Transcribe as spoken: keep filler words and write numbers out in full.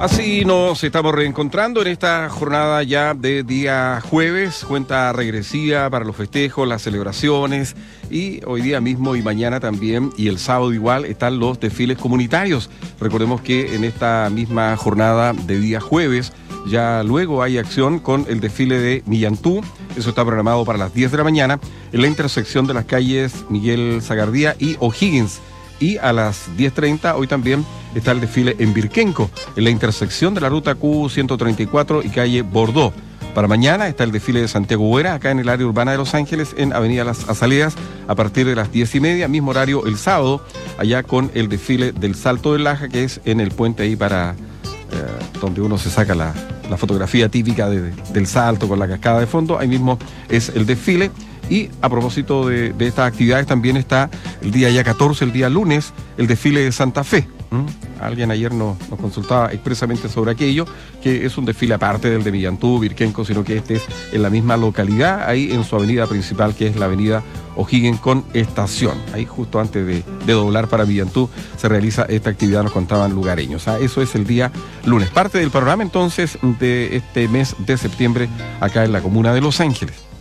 Así nos estamos reencontrando en esta jornada ya de día jueves, cuenta regresiva para los festejos, las celebraciones, y hoy día mismo y mañana también, y el sábado igual, están los desfiles comunitarios. Recordemos que en esta misma jornada de día jueves ya luego hay acción con el desfile de Millantú. Eso está programado para las diez de la mañana en la intersección de las calles Miguel Sagardía y O'Higgins. Y a las diez treinta hoy también está el desfile en Virquenco, en la intersección de la ruta Q ciento treinta y cuatro y calle Bordeaux. Para mañana está el desfile de Santiago Buera, acá en el área urbana de Los Ángeles, en Avenida Las Azaleas, a partir de las diez y media, mismo horario el sábado, allá con el desfile del Salto del Laja, que es en el puente ahí para eh, donde uno se saca la, la fotografía típica de, del salto con la cascada de fondo. Ahí mismo es el desfile. Y a propósito de, de estas actividades, también está el día ya catorce, el día lunes, el desfile de Santa Fe. ¿Mm? Alguien ayer nos, nos consultaba expresamente sobre aquello, que es un desfile aparte del de Millantú, Virquenco, sino que este es en la misma localidad, ahí en su avenida principal, que es la avenida O'Higgins con estación. Ahí justo antes de, de doblar para Millantú se realiza esta actividad, nos contaban lugareños. ¿Ah? Eso es el día lunes. Parte del programa entonces de este mes de septiembre acá en la comuna de Los Ángeles.